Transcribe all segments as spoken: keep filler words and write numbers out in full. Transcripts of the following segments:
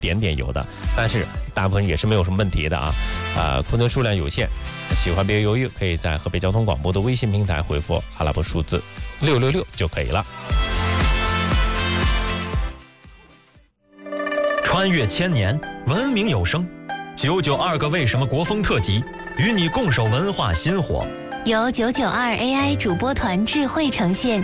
点点油的，但是大部分也是没有什么问题的啊。啊，库存数量有限，喜欢别犹豫，可以在河北交通广播的微信平台回复阿拉伯数字六六六就可以了。 穿越千年，文明有声，九九二个为什么国风特辑，与你共守文化新火。 由九九二 A I 主播团智慧呈现。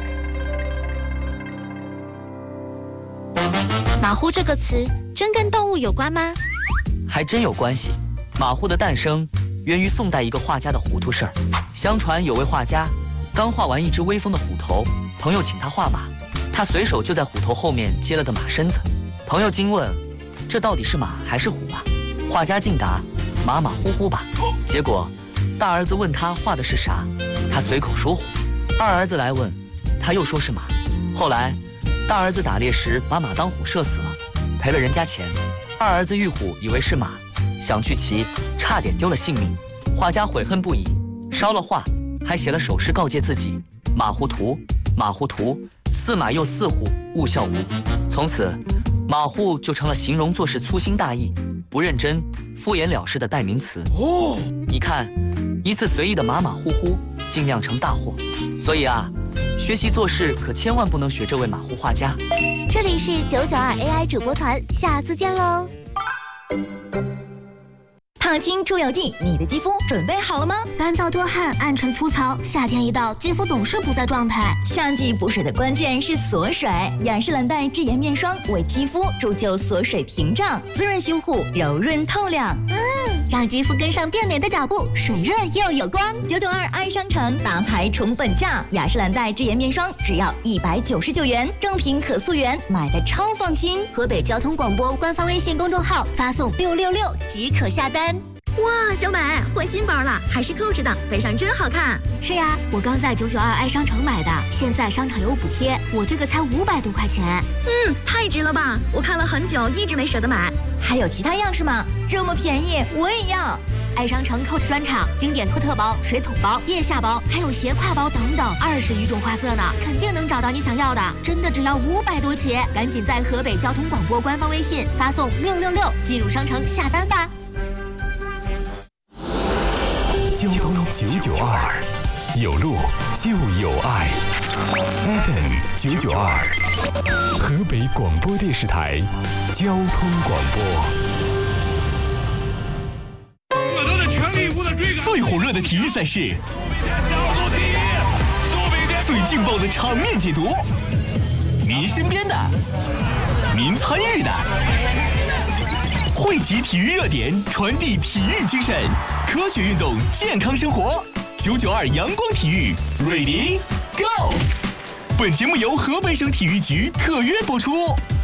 马虎这个词真跟动物有关吗？ 还真有关系。马虎的诞生源于宋代一个画家的糊涂事儿。相传有位画家刚画完一只威风的虎头，朋友请他画马，他随手就在虎头后面接了个马身子。朋友惊问：“这到底是马还是虎啊？”画家竟答：“马马虎虎吧。”结果大儿子问他画的是啥，他随口说虎。二儿子来问，他又说是马。后来大儿子打猎时把马当虎射死了，赔了人家钱。二儿子遇虎以为是马，想去骑，差点丢了性命。画家悔恨不已，烧了画，还写了首诗告诫自己：马虎图，马虎图，似马又似虎，勿效无。从此马虎就成了形容做事粗心大意、不认真、敷衍了事的代名词。哦，你看，一次随意的马马虎虎，竟酿成大祸。所以啊，学习做事可千万不能学这位马虎画家。 这里是九九二 A I 主播团，下次见喽。 烫青出油剂，你的肌肤准备好了吗？ 干燥多汗，暗沉粗糙，夏天一到，肌肤总是不在状态。 夏季补水的关键是锁水，雅诗兰黛智颜面霜为肌肤铸就锁水屏障，滋润修护，柔润透亮。 嗯，让肌肤跟上变美的脚步，水润又有光。 九九二爱商城大牌宠粉价，雅诗兰黛智颜面霜只要一百九十九元，正品可溯源，买的超放心。 河北交通广播官方微信公众号发送六六六即可下单。 哇，小美换新包了，还是扣着的，背上真好看。 是呀，我刚在九九二爱商城买的，现在商场有补贴，我这个才五百多块钱。 嗯，太值了吧！我看了很久，一直没舍得买。还有其他样式吗？这么便宜，我也要。 爱商城 Coach 专场，经典托特包、水桶包、腋下包，还有斜挎包等等，二十余种花色呢，肯定能找到你想要的。真的只要五百多起，赶紧在河北交通广播官方微信发送六六六进入商城下单吧。 交通九九二，有路就有爱。F M 九九二，河北广播电视台交通广播。 我都在全力以赴的追赶。 最火热的体育赛事，最劲爆的场面解读，您身边的，您参与的。汇集体育热点，传递体育精神，科学运动，健康生活。九九二阳光体育 ，Ready Go！ 本节目由河北省体育局特约播出。